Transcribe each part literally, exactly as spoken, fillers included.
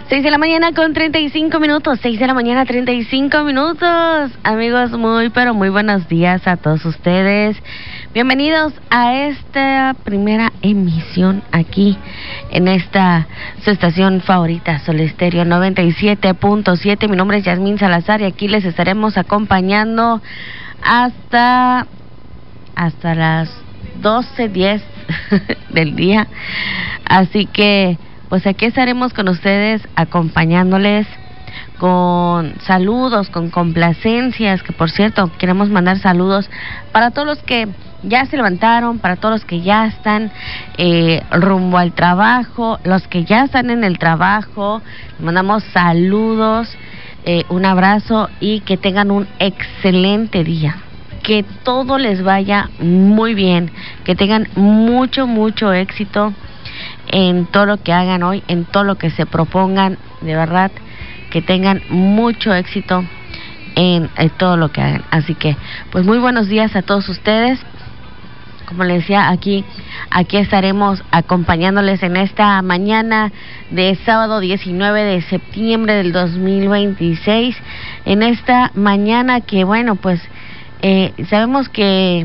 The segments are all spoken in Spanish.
seis de la mañana con treinta y cinco minutos, seis de la mañana treinta y cinco minutos. Amigos, muy pero muy buenos días a todos ustedes. Bienvenidos a esta primera emisión aquí en esta su estación favorita, Sol Estéreo noventa y siete punto siete. Mi nombre es Yasmín Salazar y aquí les estaremos acompañando hasta hasta las doce diez del día. Así que pues aquí estaremos con ustedes acompañándoles con saludos, con complacencias, que por cierto queremos mandar saludos para todos los que ya se levantaron, para todos los que ya están eh, rumbo al trabajo, los que ya están en el trabajo. Les mandamos saludos, eh, un abrazo y que tengan un excelente día. Que todo les vaya muy bien, que tengan mucho, mucho éxito en todo lo que hagan hoy, en todo lo que se propongan, de verdad, que tengan mucho éxito en, en todo lo que hagan. Así que, pues muy buenos días a todos ustedes. Como les decía, aquí, aquí estaremos acompañándoles en esta mañana de sábado diecinueve de septiembre del dos mil veintiséis. En esta mañana que, bueno, pues eh, sabemos que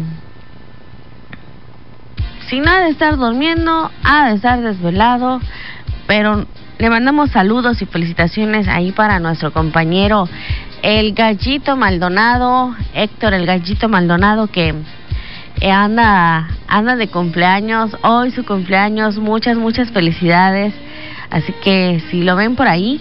si no ha de estar durmiendo, ha de estar desvelado, pero le mandamos saludos y felicitaciones ahí para nuestro compañero el Gallito Maldonado, Héctor el Gallito Maldonado, que anda anda de cumpleaños, hoy su cumpleaños, muchas, muchas felicidades. Así que si lo ven por ahí,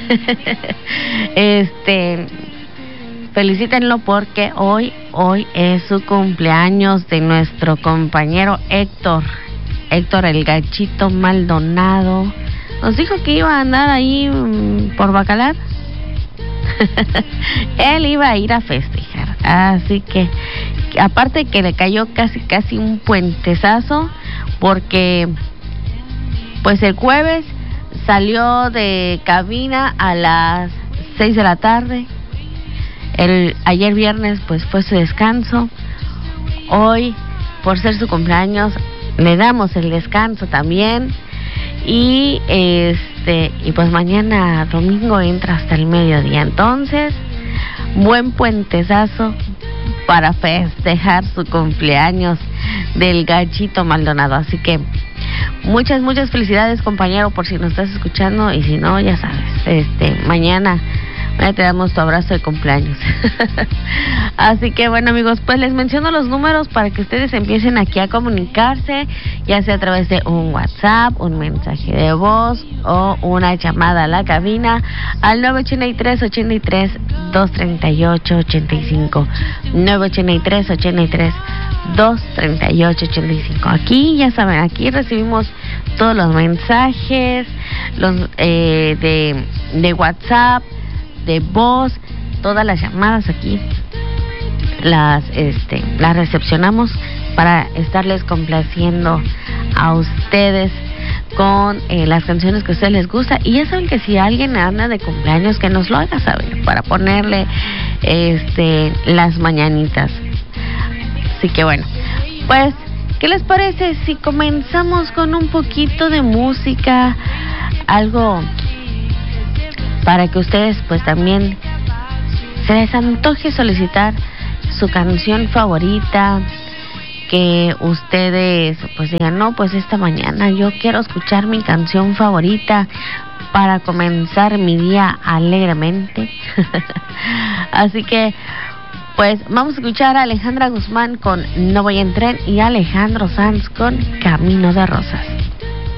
este... felicítenlo porque hoy, hoy es su cumpleaños de nuestro compañero Héctor, Héctor el Gallito Maldonado. Nos dijo que iba a andar ahí mmm, por Bacalar. Él iba a ir a festejar, así que aparte que le cayó casi casi un puentezazo, porque pues el jueves salió de cabina a las seis de la tarde. El, ayer viernes pues fue su descanso. Hoy, por ser su cumpleaños, le damos el descanso también. Y este y pues mañana domingo entra hasta el mediodía. Entonces, buen puentezazo para festejar su cumpleaños del Gallito Maldonado. Así que muchas, muchas felicidades, compañero, por si nos estás escuchando. Y si no, ya sabes, este mañana Ya te damos tu abrazo de cumpleaños. Así que bueno, amigos, pues les menciono los números para que ustedes empiecen aquí a comunicarse, ya sea a través de un WhatsApp, un mensaje de voz o una llamada a la cabina al nueve ocho tres, ocho tres, dos tres ocho, ocho cinco, nueve ocho tres, ocho tres, dos tres ocho, ocho cinco. Aquí, ya saben, aquí recibimos todos los mensajes, los eh, de, de WhatsApp, de voz, todas las llamadas aquí las este las recepcionamos para estarles complaciendo a ustedes con eh, las canciones que a ustedes les gusta. Y ya saben que si alguien anda de cumpleaños, que nos lo haga saber para ponerle este las mañanitas. Así que bueno, pues ¿qué les parece si comenzamos con un poquito de música, algo para que ustedes pues también se les antoje solicitar su canción favorita, que ustedes pues digan, no, pues esta mañana yo quiero escuchar mi canción favorita para comenzar mi día alegremente? Así que pues vamos a escuchar a Alejandra Guzmán con No Voy en Tren y a Alejandro Sanz con Camino de Rosas.